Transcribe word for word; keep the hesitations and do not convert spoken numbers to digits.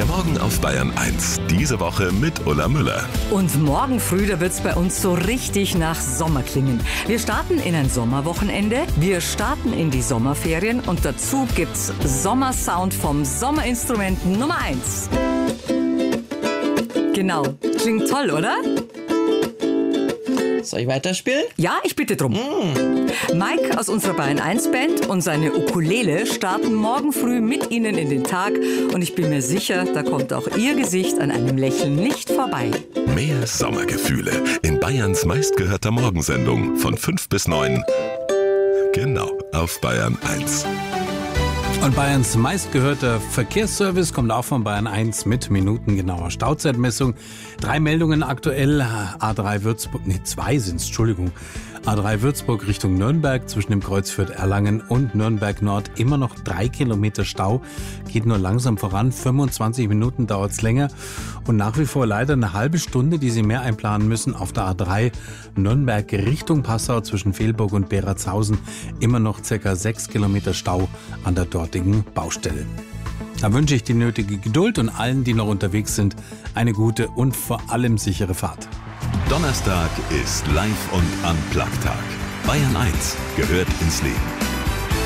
Der Morgen auf Bayern eins. Diese Woche mit Ulla Müller. Und morgen früh, da wird's bei uns so richtig nach Sommer klingen. Wir starten in ein Sommerwochenende, wir starten in die Sommerferien und dazu gibt's Sommersound vom Sommerinstrument Nummer eins. Genau, klingt toll, oder? Soll ich weiterspielen? Ja, ich bitte drum. Mm. Mike aus unserer Bayern eins Band und seine Ukulele starten morgen früh mit Ihnen in den Tag. Und ich bin mir sicher, da kommt auch Ihr Gesicht an einem Lächeln nicht vorbei. Mehr Sommergefühle in Bayerns meistgehörter Morgensendung von fünf bis neun. Genau, auf Bayern eins. Und Bayerns meistgehörter Verkehrsservice kommt auch von Bayern eins mit minutengenauer Stauzeitmessung. Drei Meldungen aktuell. A drei Würzburg, nee, zwei sind's, Entschuldigung. A drei Würzburg Richtung Nürnberg zwischen dem Kreuz Fürth-Erlangen und Nürnberg Nord immer noch drei Kilometer Stau. Geht nur langsam voran. fünfundzwanzig Minuten dauert's länger. Und nach wie vor leider eine halbe Stunde, die Sie mehr einplanen müssen auf der A drei Nürnberg Richtung Passau zwischen Velburg und Beratshausen. Immer noch circa sechs Kilometer Stau an der dortigen Baustelle. Da wünsche ich die nötige Geduld und allen, die noch unterwegs sind, eine gute und vor allem sichere Fahrt. Donnerstag ist Live- und Unplugged-Tag. Bayern eins gehört ins Leben.